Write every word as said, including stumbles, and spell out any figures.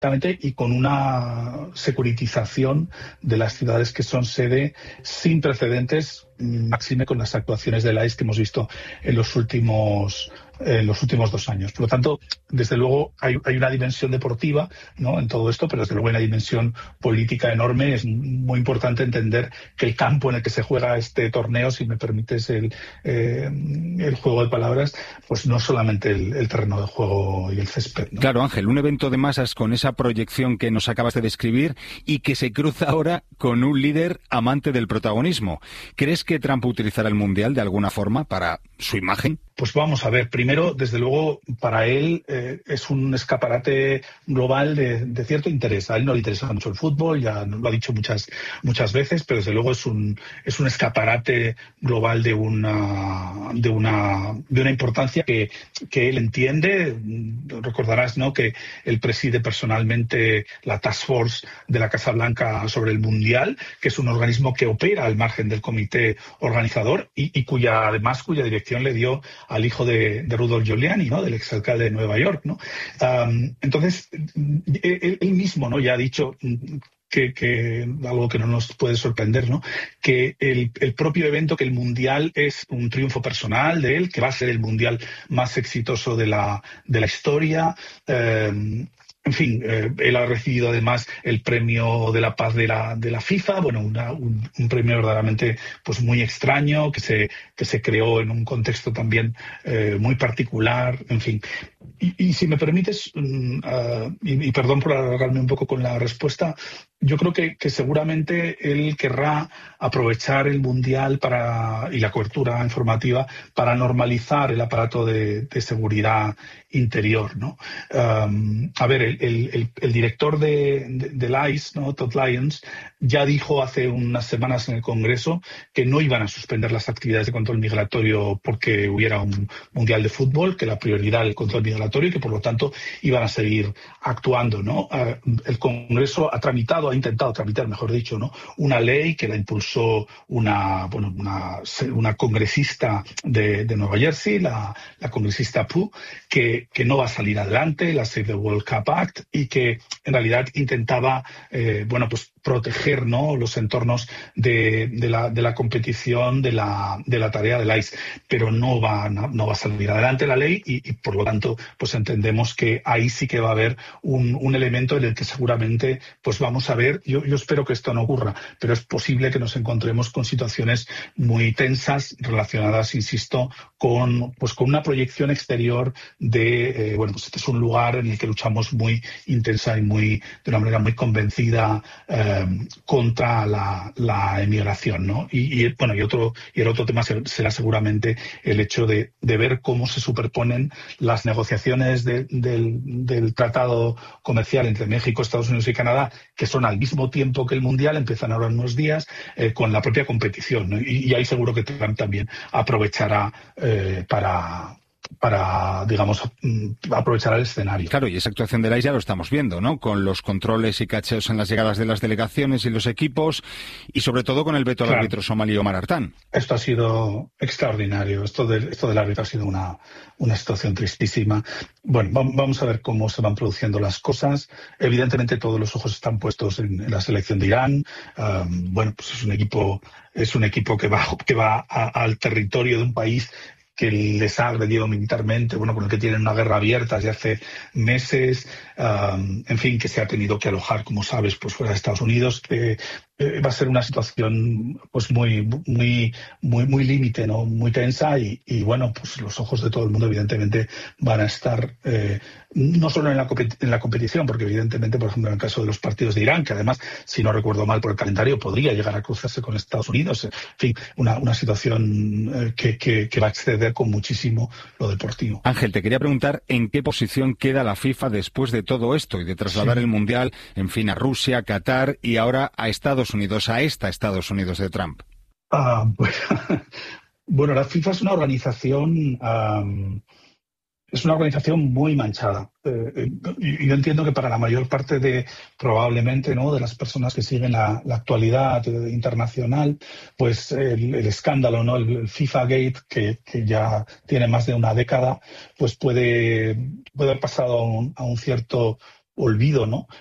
y con una securitización de las ciudades que son sede sin precedentes, máxime con las actuaciones del I C E que hemos visto en los últimos en los últimos dos años. Por lo tanto, desde luego hay, hay una dimensión deportiva, ¿no?, en todo esto, pero desde luego hay una dimensión política enorme. Es muy importante entender que el campo en el que se juega este torneo, si me permites el, eh, el juego de palabras, pues no solamente el, el terreno de juego y el césped, ¿no? Claro, Ángel, un evento de masas con esa proyección que nos acabas de describir y que se cruza ahora con un líder amante del protagonismo. ¿Crees que Trump utilizará el Mundial de alguna forma para su imagen? Pues vamos a ver, primero, desde luego, para él eh, es un escaparate global de, de cierto interés. A él no le interesa mucho el fútbol, ya lo ha dicho muchas muchas veces, pero desde luego es un es un escaparate global de una de una de una importancia que, que él entiende. Recordarás, ¿no?, que él preside personalmente la Task Force de la Casa Blanca sobre el Mundial, que es un organismo que opera al margen del comité organizador y, y cuya además cuya dirección le dio al hijo de, de Rudolph Giuliani, ¿no?, del exalcalde de Nueva York, ¿no? Um, entonces, él, él mismo, ¿no?, ya ha dicho que, que algo que no nos puede sorprender, ¿no?, que el, el propio evento, que el Mundial es un triunfo personal de él, que va a ser el Mundial más exitoso de la, de la historia. Um, En fin, eh, él ha recibido además el premio de la paz de la de la FIFA, bueno, una, un, un premio verdaderamente pues muy extraño que se que se creó en un contexto también eh, muy particular, en fin. Y, y si me permites, um, uh, y, y perdón por alargarme un poco con la respuesta, yo creo que, que seguramente él querrá aprovechar el Mundial para y la cobertura informativa para normalizar el aparato de, de seguridad interior, ¿no? Um, a ver, el, el, el director de, de, del I C E, ¿no?, Todd Lyons, ya dijo hace unas semanas en el Congreso que no iban a suspender las actividades de control migratorio porque hubiera un Mundial de fútbol, que la prioridad era el control migratorio y que por lo tanto iban a seguir actuando, ¿no? Uh, el Congreso ha tramitado, ha intentado tramitar, mejor dicho, ¿no?, una ley que la impulsó una, bueno, una, una congresista de, de Nueva Jersey, la, la congresista Pugh, que, que no va a salir adelante, la Save the World Cup Act, y que en realidad intentaba, eh, bueno, pues proteger, ¿no?, los entornos de, de, la, de la competición, de la, de la tarea del I C E, pero no va, no, no va a salir adelante la ley y, y por lo tanto pues entendemos que ahí sí que va a haber un, un elemento en el que seguramente pues vamos a ver, yo, yo espero que esto no ocurra, pero es posible que nos encontremos con situaciones muy tensas relacionadas, insisto, con, pues, con una proyección exterior de, eh, bueno, pues este es un lugar en el que luchamos muy intensa y muy, de una manera muy convencida eh, contra la, la emigración, ¿no? Y, y bueno, y otro y el otro tema será seguramente el hecho de, de ver cómo se superponen las negociaciones de, del, del tratado comercial entre México, Estados Unidos y Canadá, que son al mismo tiempo que el Mundial, empiezan ahora en unos días, eh, con la propia competición, ¿no? Y, y ahí seguro que Trump también aprovechará eh, para para, digamos, aprovechar el escenario. Claro, y esa actuación del I C E ya lo estamos viendo, ¿no?, con los controles y cacheos en las llegadas de las delegaciones y los equipos, y sobre todo con el veto al claro. árbitro somalí Omar Artán. Esto ha sido extraordinario, esto, de, esto del árbitro ha sido una, una situación tristísima. Bueno, vamos a ver cómo se van produciendo las cosas. Evidentemente todos los ojos están puestos en, en la selección de Irán. Um, bueno, pues es un equipo, es un equipo que va, que va a, al territorio de un país que les ha agredido militarmente, bueno, con el que tienen una guerra abierta desde hace meses, um, en fin, que se ha tenido que alojar, como sabes, pues fuera de Estados Unidos. Eh, eh, va a ser una situación pues muy muy muy muy límite, ¿no?, muy tensa y, y bueno, pues los ojos de todo el mundo evidentemente van a estar eh, no solo en la, en la competición, porque evidentemente, por ejemplo, en el caso de los partidos de Irán, que además, si no recuerdo mal por el calendario, podría llegar a cruzarse con Estados Unidos, en fin, una, una situación eh, que, que, que va a exceder con muchísimo lo deportivo. Ángel, te quería preguntar en qué posición queda la FIFA después de todo esto y de trasladar sí. el Mundial, en fin, a Rusia, Qatar y ahora a Estados Unidos, a esta Estados Unidos de Trump. Ah, bueno, bueno, la FIFA es una organización... Um, Es una organización muy manchada. Eh, y yo entiendo que para la mayor parte de, probablemente, ¿no?, de las personas que siguen la, la actualidad eh, internacional, pues el, el escándalo, ¿no?, el, el FIFA Gate, que, que ya tiene más de una década, pues puede, puede haber pasado a un, a un cierto olvido, ¿no?